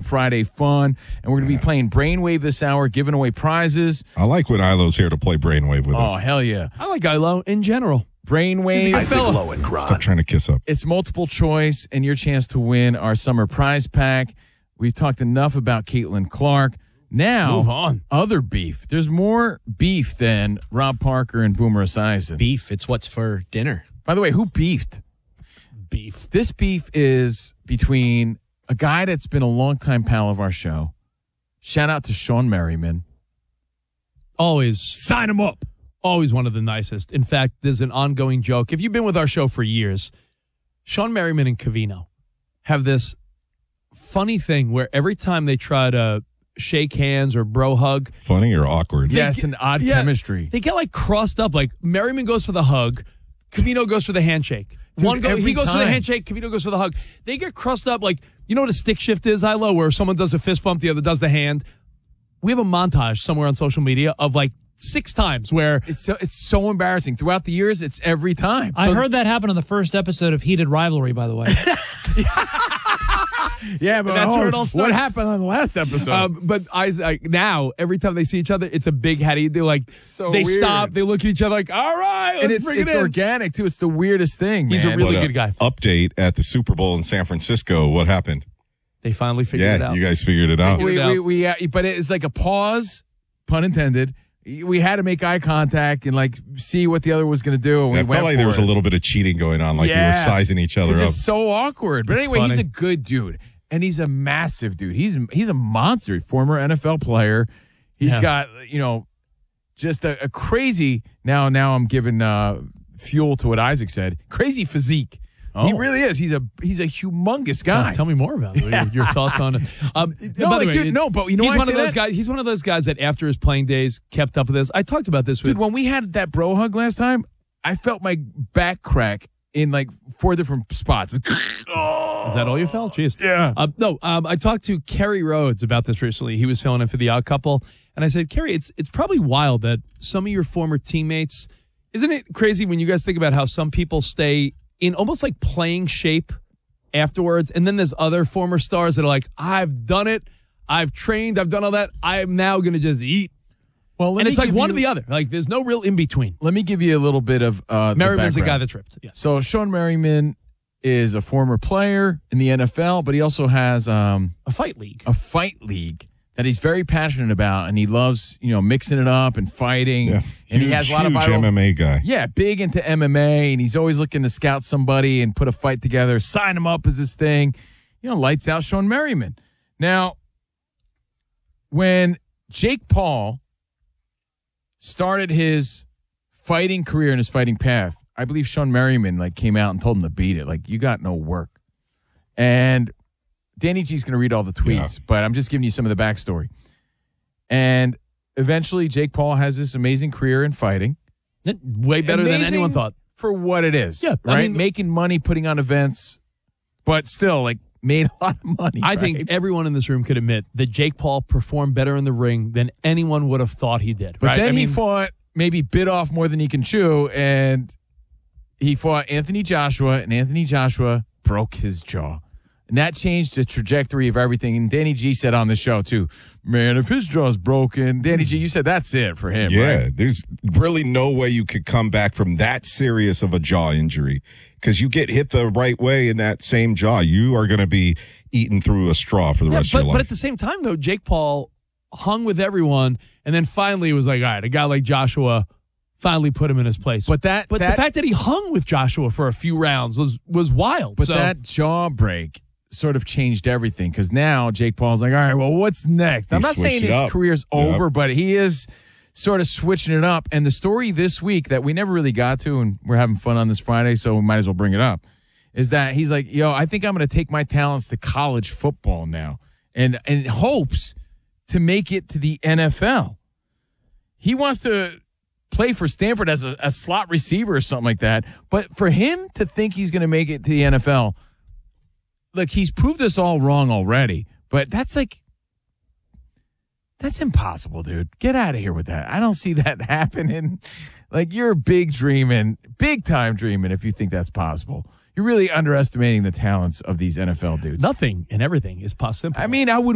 Friday fun. And we're going to be playing Brainwave this hour, giving away prizes. I like when Ilo's here to play Brainwave with us. Oh, hell yeah. I like Ilo in general. Brainwave. Isaac Lowe and Gron. Stop trying to kiss up. It's multiple choice and your chance to win our summer prize pack. We've talked enough about Caitlin Clark. Now, move on. Other beef. There's more beef than Rob Parker and Boomer Esiason. Beef. It's what's for dinner. By the way, who beefed? Beef. This beef is between a guy that's been a longtime pal of our show. Shout out to Sean Merriman. Always. Sign him up. Always one of the nicest. In fact, there's an ongoing joke. If you've been with our show for years, Sean Merriman and Covino have this funny thing where every time they try to shake hands or bro hug. Funny or awkward? Yes, an odd chemistry. They get like crossed up. Like Merriman goes for the hug. Covino goes for the handshake. Dude, He goes for the time. handshake. Covino goes for the hug. They get crossed up like, you know what a stick shift is, Ilo, where someone does a fist bump, the other does the hand. We have a montage somewhere on social media of like 6 times where It's so embarrassing. Throughout the years, it's every time. I heard that happen on the first episode of Heated Rivalry, by the way. Yeah, but that's where it all starts. What happened on the last episode? but now every time they see each other, it's a big heady. They're like, So they weird. stop, they look at each other like, all right, and let's bring it's it in. organic, too. It's the weirdest thing, He's a man. really But, good guy. Update at the Super Bowl in San Francisco. What happened? They finally figured it Yeah, out. you guys figured it out. But it's like a pause, pun intended. We had to make eye contact and like see what the other was going to do. And we I went felt like for there was it. a little bit of cheating going on, like you Yeah. were sizing each other It's up. just so awkward. But It's anyway, funny. he's a good dude. And he's a massive dude. He's a monster. Former NFL player. He's got, just a crazy, now I'm giving fuel to what Isaac said, crazy physique. He really is. He's a humongous guy. Tell me more about it. Your thoughts on it. No, by the like, way, dude, no, but you know he's why I one of say those that? guys. He's one of those guys that after his playing days kept up with this. I talked about this with Dude, when we had that bro hug last time, I felt my back crack in like 4 different spots. Is that all you felt? Jeez. Yeah. I talked to Kerry Rhodes about this recently. He was filling in for the Odd Couple, and I said, Kerry, it's probably wild that some of your former teammates. Isn't it crazy when you guys think about how some people stay in almost like playing shape afterwards, and then there's other former stars that are like, I've done it, I've trained, I've done all that, I am now going to just eat. Well, And it's like one or the other. Like there's no real in between. Let me give you a little bit of Merriman's the background. guy that tripped. Yes. So Sean Merriman is a former player in the NFL, but he also has A fight league. a fight league that he's very passionate about, and he loves mixing it up and fighting. Yeah. And he has a lot of huge viral, MMA guy. Yeah, big into MMA, and he's always looking to scout somebody and put a fight together. Sign him up as his thing. Lights out Sean Merriman. Now, when Jake Paul started his fighting career and his fighting path, I believe Sean Merriman came out and told him to beat it. You got no work. And Danny G's going to read all the tweets, but I'm just giving you some of the backstory. And eventually, Jake Paul has this amazing career in fighting. Way better than Amazing anyone thought. For what it is. Yeah, I right? mean- Making money, putting on events, but still, made a lot of money. I right? think everyone in this room could admit that Jake Paul performed better in the ring than anyone would have thought he did. But right? then he fought, maybe bit off more than he can chew, and he fought Anthony Joshua, and Anthony Joshua broke his jaw. And that changed the trajectory of everything. And Danny G said on the show, too, man, if his jaw's broken, Danny G, you said that's it for him, Yeah, right? there's really no way you could come back from that serious of a jaw injury because you get hit the right way in that same jaw. You are going to be eaten through a straw for the rest of your life. But at the same time, though, Jake Paul hung with everyone, and then finally was like, all right, a guy like Joshua finally put him in his place. But the fact that he hung with Joshua for a few rounds was wild. But that jaw break sort of changed everything because now Jake Paul's like, all right, well, what's next? I'm not saying his career's over, but he is sort of switching it up. And the story this week that we never really got to, and we're having fun on this Friday, so we might as well bring it up, is that he's like, I think I'm going to take my talents to college football now and hopes to make it to the NFL. He wants to play for Stanford as a slot receiver or something like that. But for him to think he's going to make it to the NFL, look, he's proved us all wrong already, but that's impossible, dude. Get out of here with that. I don't see that happening. You're big time dreaming if you think that's possible. You're really underestimating the talents of these NFL dudes. Nothing and everything is possible. I mean, I would